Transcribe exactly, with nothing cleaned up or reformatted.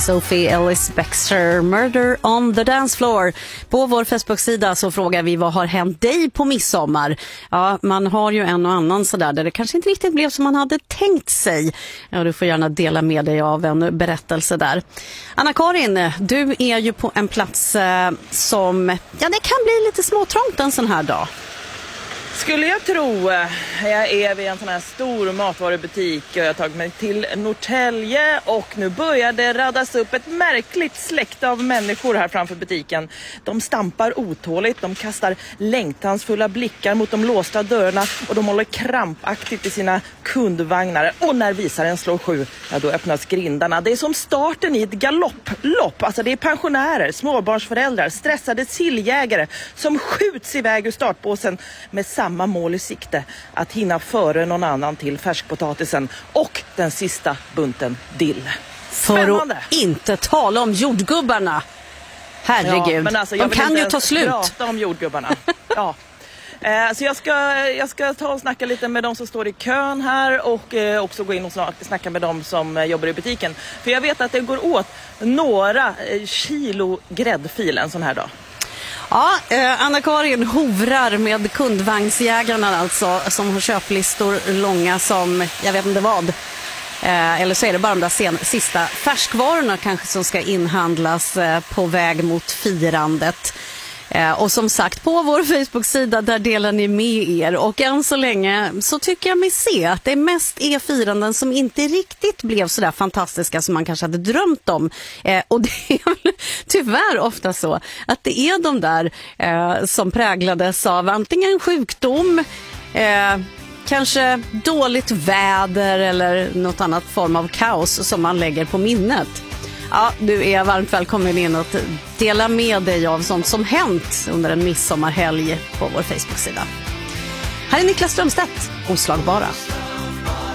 Sophie Ellis-Bextor, Murder on the Dance Floor. På vår Facebook-sida så frågar vi vad har hänt dig på midsommar. Ja, man har ju en och annan sådär där det kanske inte riktigt blev som man hade tänkt sig. Ja, du får gärna dela med dig av en berättelse där. Anna-Karin, du är ju på en plats eh, som, ja, det kan bli lite småtrångt en sån här dag. Skulle jag tro. Jag är vid en sån här stor matvarubutik och jag har tagit mig till Norrtälje och nu börjar det radas upp ett märkligt släkte av människor här framför butiken. De stampar otåligt, de kastar längtansfulla blickar mot de låsta dörrarna och de håller krampaktigt i sina kundvagnar. Och när visaren slår sju, ja då öppnas grindarna. Det är som starten i ett galopplopp. Alltså det är pensionärer, småbarnsföräldrar, stressade silljägare som skjuts iväg ur startbåsen med samma mål i sikte, att hinna före någon annan till färskpotatisen och den sista bunten dill. Spännande. För att inte tala om jordgubbarna. Herregud, ja, men alltså, jag de kan ju ta slut. Prata om jordgubbarna. Ja. Eh, så jag ska, jag ska ta och snacka lite med de som står i kön här och eh, också gå in och snacka med de som eh, jobbar i butiken. För jag vet att det går åt några eh, kilo gräddfil en sån här dag. Ja, eh, Anna-Karin hovrar med kundvagnsjägarna alltså, som har köplistor långa som, jag vet inte vad. Eh, eller så är det bara de där sen, sista färskvarorna kanske som ska inhandlas eh, på väg mot firandet. Eh, och som sagt, på vår Facebook-sida där delar ni med er. Och än så länge så tycker jag mig se att det mest är firanden som inte riktigt blev så där fantastiska som man kanske hade drömt om. Eh, och det är väl tyvärr ofta så att det är de där eh, som präglades av antingen sjukdom, eh, kanske dåligt väder eller något annat form av kaos som man lägger på minnet. Ja, du är varmt välkommen in att dela med dig av sånt som hänt under en midsommarhelg på vår Facebook-sida. Här är Niklas Strömstedt, Oslagbara.